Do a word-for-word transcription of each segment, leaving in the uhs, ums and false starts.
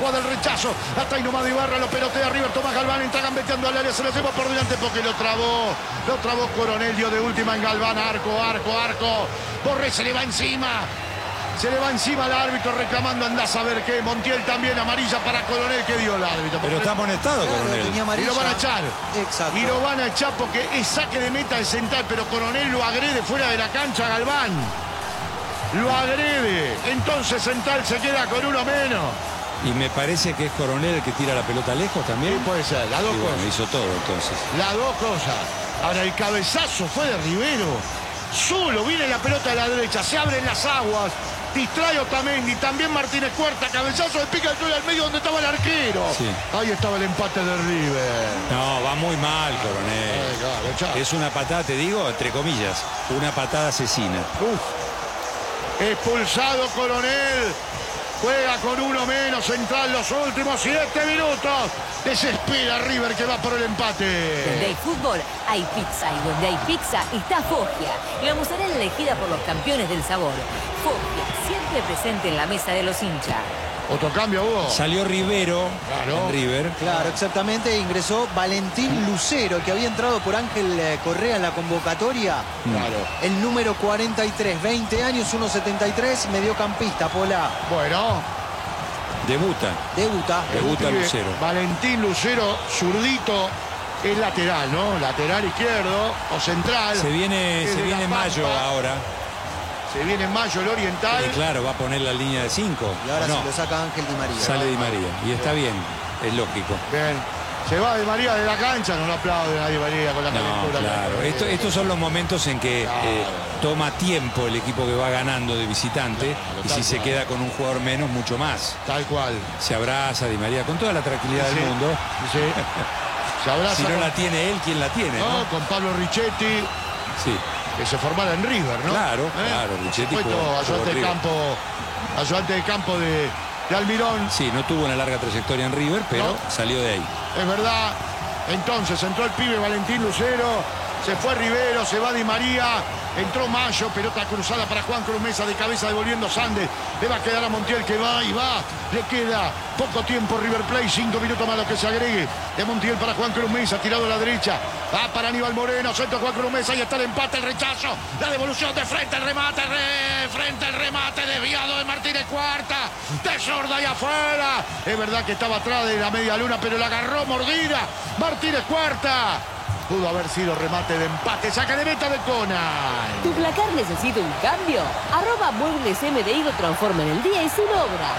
va del rechazo. Hasta ahí nomás de Ibarra, lo pelotea River, toma Galván, entra gambeteando al área, se lo lleva por delante porque lo trabó. Lo trabó Coronel, dio de última en Galván, arco, arco, arco. Borré se le va encima. Se le va encima al árbitro reclamando, anda a saber qué. Montiel también, amarilla para Coronel, que dio el árbitro. Pero está amonestado, claro, Coronel. Y lo van a echar. Exacto. Y lo van a echar porque es saque de meta de Central, pero Coronel lo agrede fuera de la cancha a Galván. Lo agrede. Entonces Central se queda con uno menos. Y me parece que es Coronel el que tira la pelota lejos también. Sí, puede ser, las dos y bueno, cosas. hizo todo entonces. Las dos cosas. Ahora el cabezazo fue de Rivero. Solo viene la pelota de la derecha, se abren las aguas. Distrae Otamendi, también Martínez Cuarta, cabezazo de pica el al medio donde estaba el arquero. Sí. Ahí estaba el empate de River. No, va muy mal, Coronel. Eh, claro, chao. Es una patada, te digo, entre comillas, una patada asesina. Uf. Expulsado Coronel. Juega con uno menos. Central los últimos siete minutos. Desespera River que va por el empate. Donde hay fútbol, hay pizza. Y donde hay pizza, está Foggia. La mozzarella elegida por los campeones del sabor. Foggia, siempre presente en la mesa de los hinchas. Otro cambio hubo. Salió Rivero Claro. en River. Claro, exactamente. Ingresó Valentín Lucero, que había entrado por Ángel eh, Correa en la convocatoria. Claro. El número cuarenta y tres, veinte años, uno setenta y tres, mediocampista, Pola. Bueno. Debuta. Debuta. Debuta Pibe, Lucero. Valentín Lucero, zurdito, es lateral, ¿no? Lateral izquierdo o central. Se viene, Es se de viene La en mayo Pampa. ahora. Se viene en mayo el Oriental. Y claro, va a poner la línea de cinco. Y ahora No, se lo saca Ángel Di María. sale Di María. Y está bien, es lógico. Bien. Se va de María de la cancha, no lo aplaude nadie María con la No, calentura. claro. Esto- estos son los momentos en que eh, toma tiempo el equipo que va ganando de visitante. Claro, Y tal si se cual. queda con un jugador menos, mucho más. Tal cual. Se abraza Di María con toda la tranquilidad Sí. del mundo. Sí. Se abraza Si no con, la tiene él, ¿quién la tiene? ¿no? ¿no? con Pablo Richetti, Sí. que se formara en River, ¿no? Claro, claro, Por Richetti supuesto, jugó- jugó ayudante de River. campo, ayudante de campo de, de Almirón. Sí, no tuvo una larga trayectoria en River, pero No. salió de ahí. Es verdad. Entonces entró el pibe Valentín Lucero, se fue Rivero, se va Di María, entró Mayo, pelota cruzada para Juan Cruz Mesa de cabeza devolviendo Sandes. Le va a quedar a Montiel que va y va. Le queda poco tiempo River Plate, cinco minutos más lo que se agregue. De Montiel para Juan Cruz Mesa, tirado a la derecha. Va para Aníbal Moreno, centro Juan Cruz Mesa, ahí está el empate, el rechazo. La devolución de frente, el remate, re, frente el remate, desviado de Martínez Cuarta. De zurda y afuera. Es verdad que estaba atrás de la media luna, pero la agarró mordida. Martínez Cuarta. Pudo haber sido remate de empate. Saca de meta de Conan. ¿Tu placar necesita un cambio? Arroba Muebles M D I lo transforma en el día y sin obra.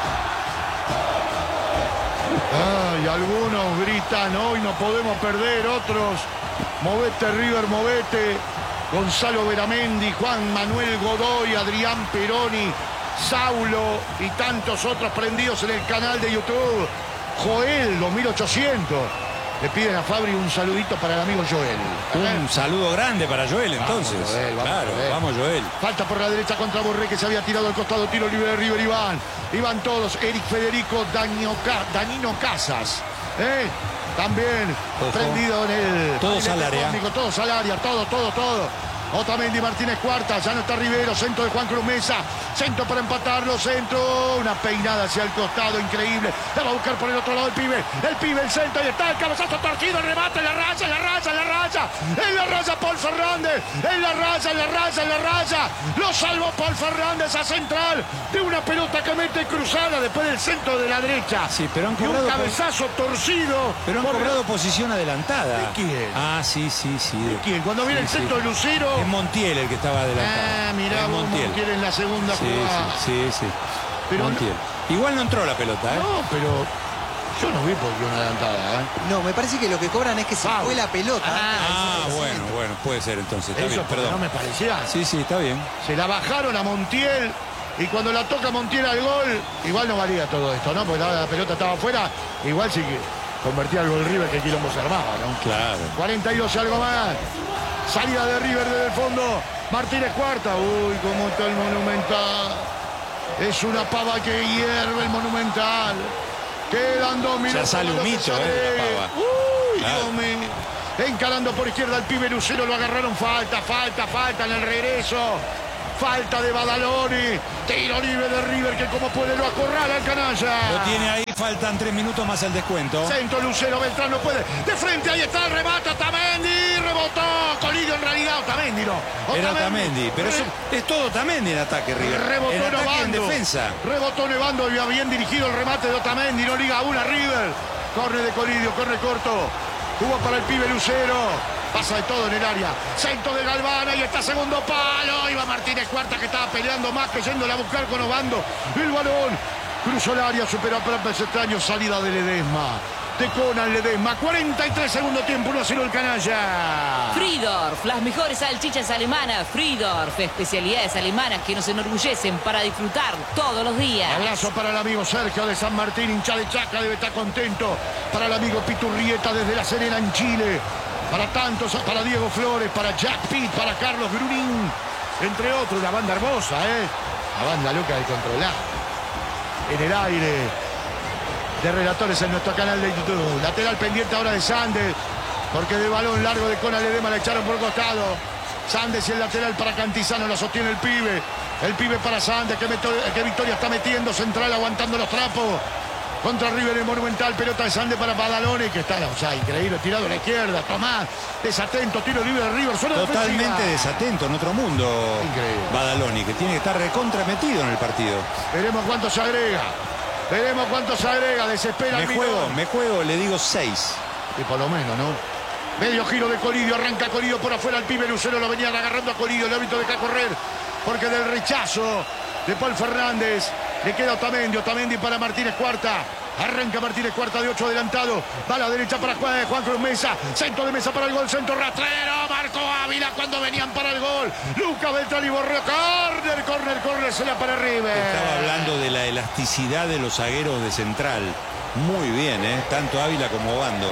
Ay, algunos gritan, hoy no podemos perder. Otros, movete River, movete. Gonzalo Veramendi, Juan Manuel Godoy, Adrián Peroni, Saulo y tantos otros prendidos en el canal de YouTube. Joel, dos mil ochocientos. Le piden a Fabri un saludito para el amigo Joel. Un saludo grande para Joel, entonces. Vamos, Joel, vamos, claro, Joel. vamos, Joel. Falta por la derecha contra Borré, que se había tirado al costado. Tiro libre de River. Iván. Iban todos. Eric Federico, Daño Ca- Danino Casas. ¿Eh? También Ojo. prendido en el... Todos al área. cósmico, todos al área. Todo, todo, todo. Otamendi, Martínez Cuarta. Ya no está Rivero. Centro de Juan Cruz Mesa. Centro para empatarlo. Centro. Una peinada hacia el costado. Increíble. La va a buscar por el otro lado el pibe. El pibe, el centro. Ahí está el cabezazo torcido. El remate. La raya, la raya, la raya. En la raya Paul Fernández. En la raya, en la raya, en la raya. Lo salvó Paul Fernández a central. De una pelota que mete cruzada después del centro de la derecha. Sí, pero han Y un cobrado por- cabezazo torcido. Pero han por- cobrado posición adelantada. ¿De quién? Ah, sí, sí, sí. ¿De quién? Cuando viene Sí, el sí. centro de Lucero. Es Montiel el que estaba adelantado. Ah, mirá Es vos, Montiel. Montiel en la segunda Sí, jugada. sí, sí, sí. Pero Montiel. Igual no entró la pelota, ¿eh? No, pero yo no vi por qué una adelantada, ¿eh? No, me parece que lo que cobran es que se Foul. fue la pelota. Ah, bueno, bueno, puede ser entonces. Está Eso bien, porque perdón. no me parecía. Sí, sí, está bien. Se la bajaron a Montiel y cuando la toca Montiel al gol, igual no valía todo esto, ¿no? Porque la, la pelota estaba afuera, igual sí que convertía al gol River que quilombo se armaba, ¿no? Claro. cuarenta y dos y algo más. Salida de River desde el fondo. Martínez Cuarta. Uy, cómo está el Monumental. Es una pava que hierve el Monumental. Quedan dos minutos. sale un más lo que mito, se eh, de la agregue. pava. Uy, Claro. Dios mío. Encarando por izquierda al pibe Lucero. Lo agarraron. Falta, falta, falta en el regreso. Falta de Badaloni. Tiro libre de River que como puede lo acorrala al canalla. Lo tiene ahí, faltan tres minutos más el descuento. Centro Lucero, Beltrán no puede. De frente, ahí está el remate. Otamendi, rebotó. Colidio en realidad, Otamendi no. Otamendi. Era Otamendi, pero es, es todo Otamendi en ataque, River. Rebotó en ataque Novando. en defensa. Rebotó Nevando y bien dirigido el remate de Otamendi. No liga una River. Corre de Colidio, corre corto. Jugó para el pibe Lucero. Pasa de todo en el área. Centro de Galván, ahí está segundo palo. Iba Martínez Cuarta que estaba peleando más que yéndole a buscar con Obando. El balón cruzó el área, superó a Pérez Extraño. Salida de Ledesma. De Conan Ledesma. cuarenta y tres segundo tiempo, uno a cero el canalla. Friedorf, las mejores salchichas alemanas. Friedorf, especialidades alemanas que nos enorgullecen para disfrutar todos los días. Abrazo para el amigo Sergio de San Martín, hincha de Chaca, debe estar contento. Para el amigo Piturrieta desde La Serena en Chile. Para tantos, para Diego Flores, para Jack Pitt, para Carlos Grunín, entre otros, la banda hermosa, ¿eh? La banda loca de controlar. En el aire de relatores en nuestro canal de YouTube. Lateral pendiente ahora de Sandes, porque del balón largo de Conan Ledesma la echaron por costado. Sandes y el lateral para Cantizano, la sostiene el pibe. El pibe para Sandes, que, meto, que Victoria está metiendo, central aguantando los trapos. Contra River en Monumental, pelota de Sandes para Badaloni, que está, o sea, increíble, tirado a la izquierda. Tomás, desatento, tiro libre de River, zona Totalmente defensiva. desatento, en otro mundo. Increíble. Badaloni, que tiene que estar recontrametido en el partido. Veremos cuánto se agrega. Veremos cuánto se agrega, desespera Me el juego, Milón. me juego, le digo seis. Y por lo menos, ¿no? Medio giro de Colidio, arranca Colidio por afuera, el pibe Lucero lo venían agarrando a Colidio, el árbitro deja correr, porque del rechazo de Paul Fernández le queda Otamendi, Otamendi para Martínez Cuarta. Arranca Martínez Cuarta de ocho adelantado. Va a la derecha para Juan, Juan Cruz Mesa. Centro de Mesa para el gol. Centro rastrero. Marcó Ávila cuando venían para el gol. Lucas Beltrán y Borreo. Corner, corner, corner. Se la para River. Estaba hablando de la elasticidad de los zagueros de Central. Muy bien, ¿eh? Tanto Ávila como Bando.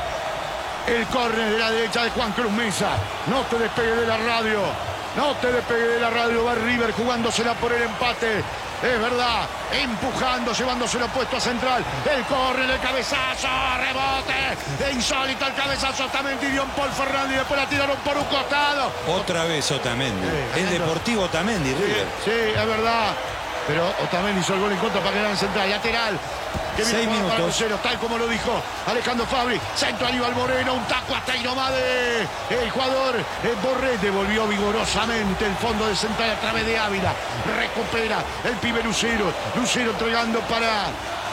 El córner de la derecha de Juan Cruz Mesa. No te despegue de la radio. No te despegue de la radio. Va River jugándosela por el empate. Es verdad, empujando, llevándoselo puesto a Central. El córner, el cabezazo, rebote. De insólito el cabezazo. Otamendi dio un Paul Fernández y después la tiraron por un costado. Otra vez Otamendi. Sí, es Deportivo Otamendi, River. Sí, sí, es verdad. Pero Otamendi hizo el gol en contra para quedar en Central. Lateral. Que viene Seis para minutos. Lucero, tal como lo dijo Alejandro Fabri. Centro Aníbal Moreno, un taco hasta Inomade. El jugador el Borré devolvió vigorosamente el fondo de Central a través de Ávila. Recupera el pibe Lucero. Lucero entregando para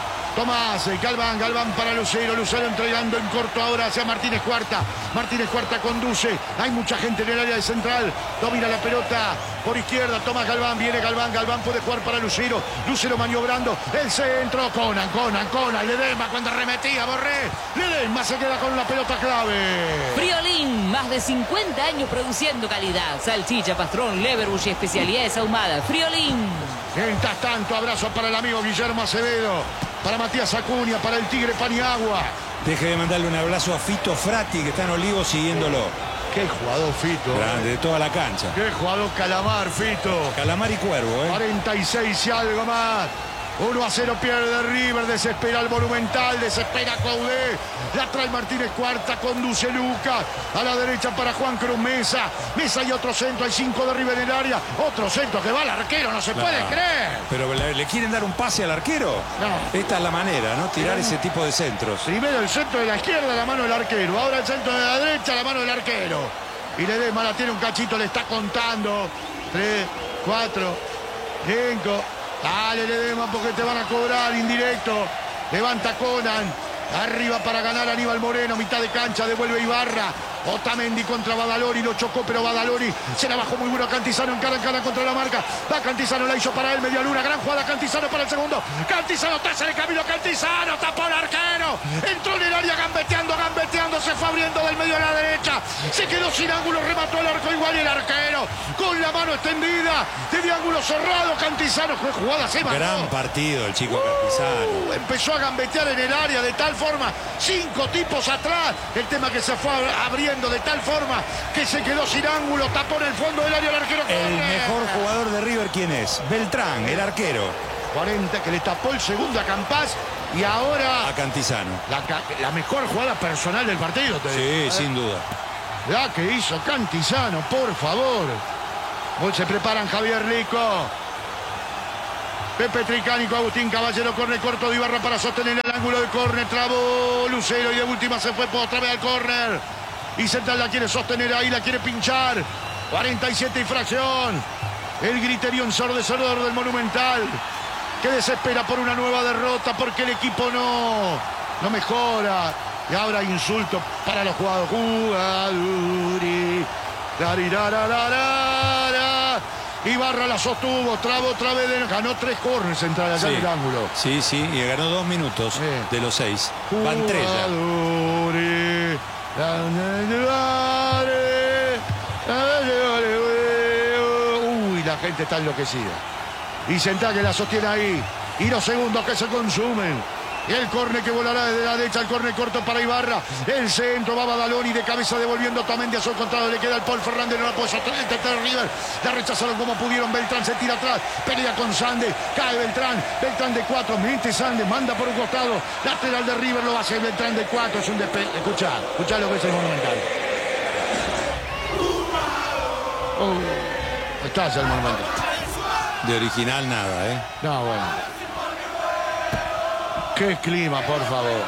Tomás, Galván, Galván para Lucero, Lucero entregando en corto ahora hacia Martínez Cuarta. Martínez Cuarta conduce, hay mucha gente en el área de Central, domina la pelota por izquierda, Tomás Galván, viene Galván, Galván puede jugar para Lucero, Lucero maniobrando, el centro, Conan, Conan, Conan, Ledesma cuando arremetía, Borré, Ledesma se queda con la pelota clave. Friolín, más de cincuenta años produciendo calidad. Salchicha, pastrón, leverbush y especialidades ahumadas. Friolín. Mientras tanto, abrazo para el amigo Guillermo Acevedo, para Matías Acuña, para el Tigre Paniagua. Deje de mandarle un abrazo a Fito Frati, que está en Olivos siguiéndolo. Qué jugador Fito. Grande, de toda la cancha. Qué jugador Calamar, Fito. Calamar y Cuervo, ¿eh? cuarenta y seis y algo más. uno a cero pierde River, desespera el Monumental, desespera Caudé. La trae Martínez Cuarta, conduce Lucas. A la derecha para Juan Cruz Mesa. Mesa y otro centro, hay cinco de River en el área. Otro centro que va al arquero, no se No, puede creer. Pero ¿le, le quieren dar un pase al arquero? No. Esta es la manera, ¿no? Tirar ese tipo de centros. Primero el centro de la izquierda, la mano del arquero. Ahora el centro de la derecha, la mano del arquero. Y Ledesma la tiene un cachito, le está contando. Tres, cuatro, cinco. Dale, Ledesma, porque te van a cobrar indirecto. Levanta Conan. Arriba para ganar Aníbal Moreno, mitad de cancha, devuelve Ibarra. Otamendi contra Badaloni, lo chocó, pero Badaloni se la bajó muy bueno a Cantizano, en cara en cara contra la marca. Va Cantizano, la hizo para él, media luna, gran jugada Cantizano para el segundo. Cantizano, taza de camino, Cantizano, tapó el arquero. Entró en el área gambeteando, gambeteando, se fue abriendo del medio a la derecha. Se quedó sin ángulo, remató el arco igual y el arquero. Con la mano extendida, de ángulo cerrado, Cantizano, fue jugada, se mató. Gran partido el chico Cantizano. Uh, empezó a gambetear en el área de tal forma, cinco tipos atrás. El tema que se fue abriendo de tal forma que se quedó sin ángulo, tapó en el fondo del área el arquero. El corre. mejor jugador de River, ¿quién es? Beltrán, el arquero. cuarenta que le tapó el segundo a Campás y ahora A Cantizano. la, la mejor jugada personal del partido. Te Sí, digo. sin duda. La que hizo Cantizano, por favor. Se preparan Javier Rico, Pepe Tricánico, Agustín Caballero, córner corto de Ibarra para sostener el ángulo de córner. Trabó Lucero y de última se fue otra vez al córner. Y Central la quiere sostener ahí, la quiere pinchar. cuarenta y siete y fracción. El griterío ensordecedor del Monumental, que desespera por una nueva derrota porque el equipo no, no mejora. Y ahora insulto para los jugadores. Jugadores. Ibarra la sostuvo, trabo otra vez, de, ganó tres corners Central allá sí, en el ángulo. Sí, sí, y ganó dos minutos eh. de los seis. Van tres ya. Uy, la gente está enloquecida. Y Central que la sostiene ahí. Y los segundos que se consumen. Y el córner que volará desde la derecha, el córner corto para Ibarra. El centro va Badaloni de cabeza devolviendo Otamendi a su encontrado. Le queda el Paul Fernández, no la puede sostener. El tercer River. La rechazaron como pudieron. Beltrán se tira atrás. Pelea con Sande. Cae Beltrán. Beltrán de cuatro. Mente Sande. Manda por un costado. Lateral de River lo hace Beltrán de cuatro. Es un despegue. Escuchá. Escuchá lo que es el Monumental. Oh, está ya el Monumental. De original nada, ¿eh? No, bueno. Qué clima, por favor.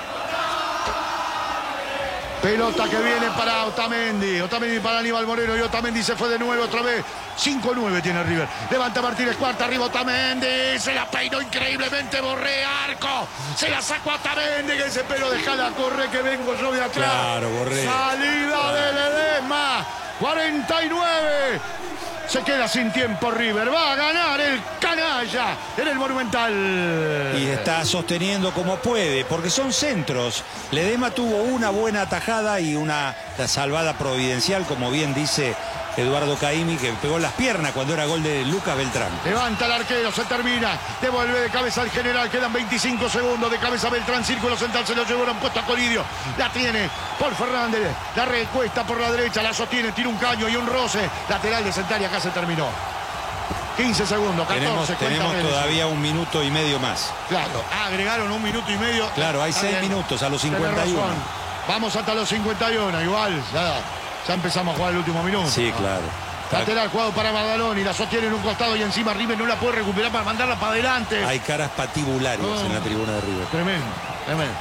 Pelota que viene para Otamendi. Otamendi para Aníbal Moreno. Y Otamendi se fue de nuevo otra vez. cinco nueve tiene River. Levanta Martínez Cuarta. Arriba Otamendi. Se la peinó increíblemente. Borré arco. Se la sacó a Otamendi. Que ese pelo dejala correr que vengo yo de atrás. Claro, Borré. Salida claro. de Ledesma. cuarenta y nueve. Se queda sin tiempo River. Va a ganar el canalla en el Monumental. Y está sosteniendo como puede, porque son centros. Ledesma tuvo una buena atajada y una salvada providencial, como bien dice Eduardo Caimi, que pegó las piernas cuando era gol de Lucas Beltrán. Levanta el arquero, se termina. Devuelve de cabeza al general. Quedan veinticinco segundos. De cabeza Beltrán, círculo central. Se lo llevaron puesto a Colidio. La tiene Paul Fernández. La recuesta por la derecha. La sostiene. Tira un caño y un roce. Lateral de Central y acá se terminó. quince segundos. catorce. Tenemos, tenemos todavía un minuto y medio más. Claro. Agregaron un minuto y medio. Claro, hay seis minutos a los cincuenta y uno. Vamos hasta los cincuenta y uno. Igual. Ya. Ya empezamos a jugar el último minuto. Sí, claro. Lateral jugado para Badaloni, la sostiene en un costado y encima River no la puede recuperar para mandarla para adelante. Hay caras patibulares oh, en la tribuna de River. Tremendo, tremendo.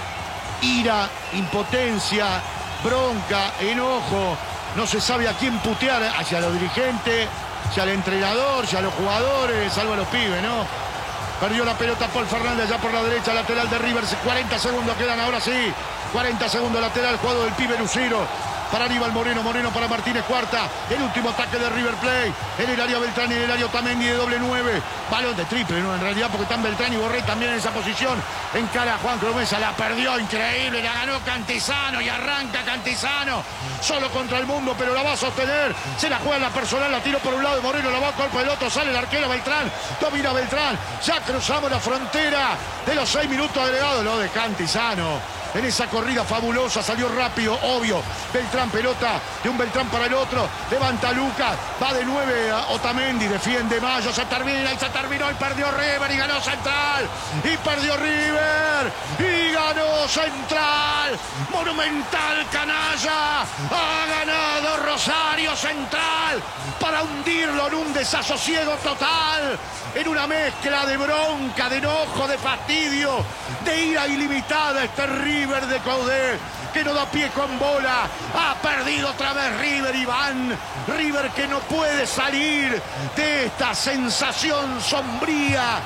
Ira, impotencia, bronca, enojo. No se sabe a quién putear, hacia los dirigentes, hacia el entrenador, hacia los jugadores, salvo a los pibes, ¿no? Perdió la pelota Paul Fernández ya por la derecha, lateral de River. cuarenta segundos quedan ahora sí. cuarenta segundos lateral, jugado del pibe Lucero. Para Aníbal Moreno, Moreno para Martínez Cuarta. El último ataque de River Plate. En el área Beltrán y en el área Otamendi de doble nueve. Balón de triple, ¿no? En realidad porque están Beltrán y Borré también en esa posición. Encara a Juan Cromesa, la perdió, increíble. La ganó Cantizano y arranca Cantizano. Solo contra el mundo, pero la va a sostener. Se la juega en la personal, la tiró por un lado de Moreno, la va a cuerpo del otro. Sale el arquero Beltrán. Domina Beltrán. Ya cruzamos la frontera de los seis minutos agregados. Lo de Cantizano. En esa corrida fabulosa, salió rápido, obvio. Beltrán, pelota de un Beltrán para el otro. Levanta Lucas, va de nueve a Otamendi, defiende Mayo, se termina y se terminó y perdió River y ganó Central. Y perdió River y ganó Central. Monumental canalla. Ha ganado Rosario Central para hundirlo en un desasosiego total. En una mezcla de bronca, de enojo, de fastidio, de ira ilimitada. Este River de Caudé, que no da pie con bola. Ha perdido otra vez River, Iván. River que no puede salir de esta sensación sombría,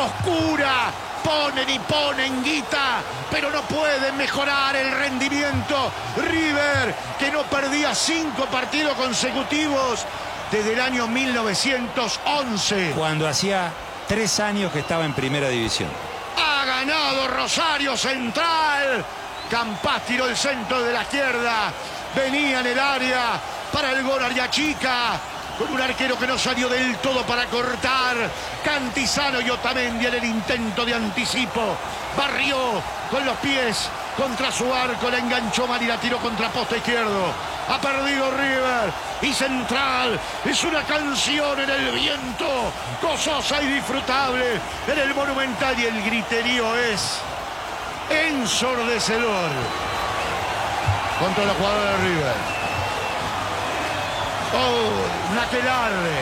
oscura. Ponen y ponen guita, pero no pueden mejorar el rendimiento. River, que no perdía cinco partidos consecutivos desde el año mil novecientos once. Cuando hacía tres años que estaba en primera división. Ha ganado Rosario Central. Campás tiró el centro de la izquierda. Venía en el área para el gol Ariachica. Con un arquero que no salió del todo para cortar. Cantizano y Otamendi en el intento de anticipo. Barrió con los pies contra su arco. La enganchó mal y la tiró contra poste izquierdo. Ha perdido River. Y Central es una canción en el viento. Gozosa y disfrutable en el Monumental. Y el griterío es ensordecedor contra los jugadores de River. Oh, una aquelarre.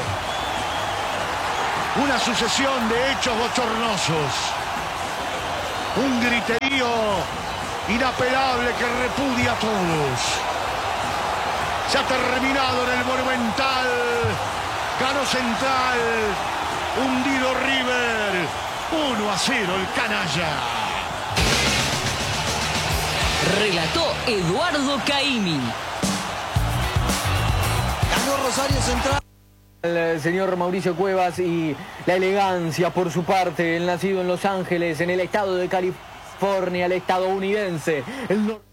Una sucesión de hechos bochornosos. Un griterío inapelable que repudia a todos. Se ha terminado en el Monumental. Ganó Central. Hundido River. uno a cero el canalla. Relató Eduardo Caimi. Ganó Rosario Central. El señor Mauricio Cuevas y la elegancia por su parte, el nacido en Los Ángeles, en el estado de California, el estadounidense. El